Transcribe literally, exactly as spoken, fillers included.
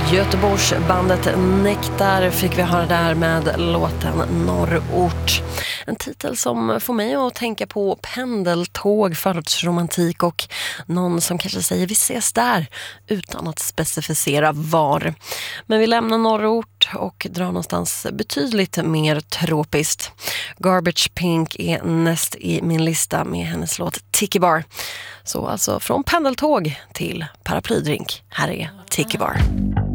Göteborgsbandet Nektar fick vi höra där med låten Norrort. En titel som får mig att tänka på pendeltåg, förortsromantik och någon som kanske säger vi ses där utan att specificera var. Men vi lämnar Norrort och drar någonstans betydligt mer tropiskt. Garbage Pink är näst i min lista med hennes låt Tiki Bar. Så alltså från pendeltåg till paraplydrink. Här är Tiki Bar.